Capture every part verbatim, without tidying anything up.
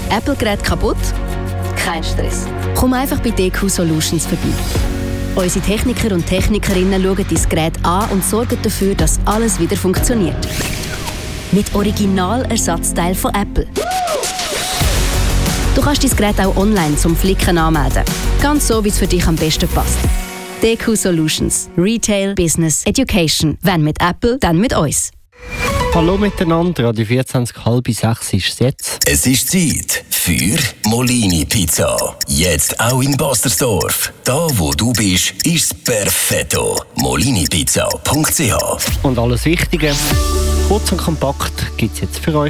Apple-Gerät kaputt? Kein Stress. Komm einfach bei D Q Solutions vorbei. Unsere Techniker und Technikerinnen schauen dein Gerät an und sorgen dafür, dass alles wieder funktioniert. Mit Originalersatzteilen von Apple. Du kannst dein Gerät auch online zum Flicken anmelden. Ganz so, wie es für dich am besten passt. D Q Solutions. Retail, Business, Education. Wenn mit Apple, dann mit uns. Hallo miteinander, Radio vierundzwanzig, halb sechs ist es jetzt. Es ist Zeit für Molini Pizza. Jetzt auch in Bastersdorf. Da, wo du bist, ist perfetto. molini pizza punkt c h. Und alles Wichtige, kurz und kompakt, gibt es jetzt für euch.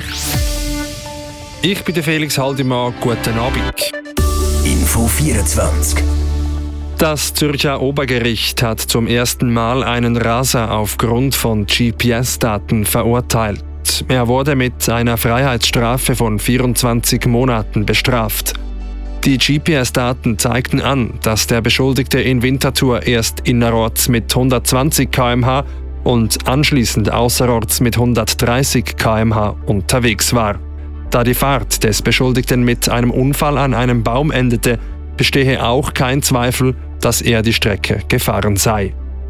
Ich bin der Felix Haldimann, guten Abend. Info vierundzwanzig. Das Zürcher Obergericht hat zum ersten Mal einen Raser aufgrund von G P S-Daten verurteilt. Er wurde mit einer Freiheitsstrafe von vierundzwanzig Monaten bestraft. Die G P S-Daten zeigten an, dass der Beschuldigte in Winterthur erst innerorts mit hundertzwanzig Kilometer pro Stunde und anschließend außerorts mit hundertdreißig Kilometer pro Stunde unterwegs war. Da die Fahrt des Beschuldigten mit einem Unfall an einem Baum endete, bestehe auch kein Zweifel, dass er die Strecke gefahren sei.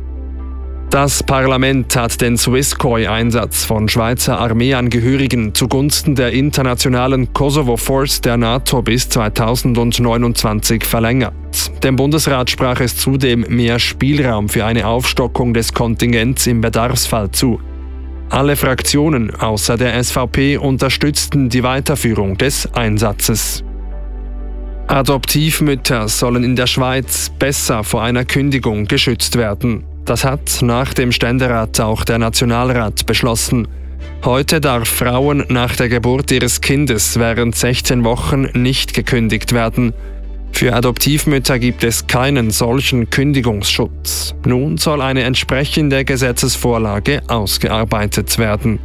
Das Parlament hat den Swisscoi-Einsatz von Schweizer Armeeangehörigen zugunsten der internationalen Kosovo Force der NATO bis zweitausendneunundzwanzig verlängert. Dem Bundesrat sprach es zudem mehr Spielraum für eine Aufstockung des Kontingents im Bedarfsfall zu. Alle Fraktionen außer der S V P unterstützten die Weiterführung des Einsatzes. Adoptivmütter sollen in der Schweiz besser vor einer Kündigung geschützt werden. Das hat nach dem Ständerat auch der Nationalrat beschlossen. Heute darf Frauen nach der Geburt ihres Kindes während sechzehn Wochen nicht gekündigt werden. Für Adoptivmütter gibt es keinen solchen Kündigungsschutz. Nun soll eine entsprechende Gesetzesvorlage ausgearbeitet werden.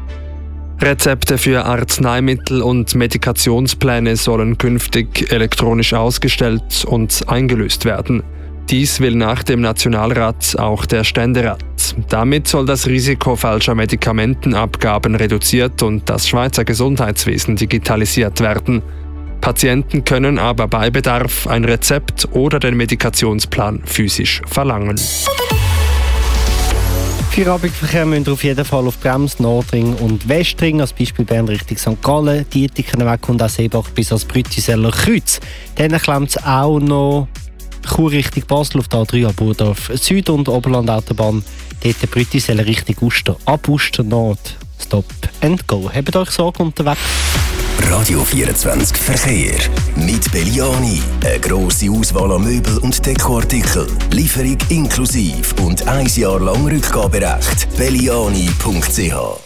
Rezepte für Arzneimittel und Medikationspläne sollen künftig elektronisch ausgestellt und eingelöst werden. Dies will nach dem Nationalrat auch der Ständerat. Damit soll das Risiko falscher Medikamentenabgaben reduziert und das Schweizer Gesundheitswesen digitalisiert werden. Patienten können aber bei Bedarf ein Rezept oder den Medikationsplan physisch verlangen. Feierabendverkehr müssen wir auf jeden Fall auf Brems, Nordring und Westring, als Beispiel Bern Richtung Sankt Gallen, Dietikenweg und auch Seebach bis ans Brüttiseller Kreuz. Dann klemmt es auch noch Chur Richtung Basel auf der A drei an Burdorf Süd und Oberland-Autobahn, dort Brüttiseller Richtung Uster, ab Uster Nord. Stop and go. Habt euch Sorge unterwegs. Radio vierundzwanzig Verkehr. Mit Belliani. Eine grosse Auswahl an Möbel- und Dekoartikeln. Lieferung inklusiv und ein Jahr lang Rückgaberecht. belliani punkt c h.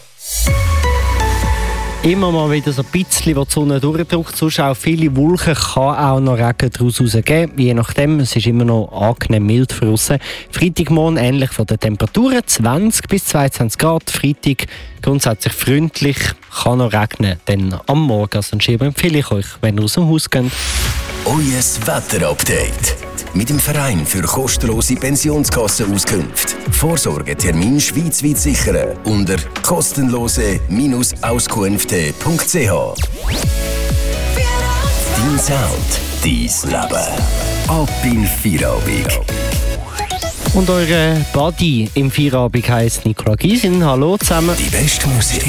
Immer mal wieder so ein bisschen, wo die Sonne durchdrückt. Sonst auch viele Wolken, kann auch noch Regen daraus rausgeben. Je nachdem, es ist immer noch angenehm mild für draussen. Freitagmorgen ähnlich von den Temperaturen, zwanzig bis zweiundzwanzig Grad. Freitag grundsätzlich freundlich, kann noch regnen. Dann am Morgen, also empfehle ich euch, wenn ihr aus dem Haus geht. Euer Wetterupdate. Mit dem Verein für kostenlose Pensionskassenauskünfte. Vorsorgetermin schweizweit sichern unter kostenlose Auskünfte punkt c h. Dein Sound, dein Leben. Ab in Feierabend. Und eure Buddy im Feierabend heisst Nicola Gysin. Hallo zusammen. Die beste Musik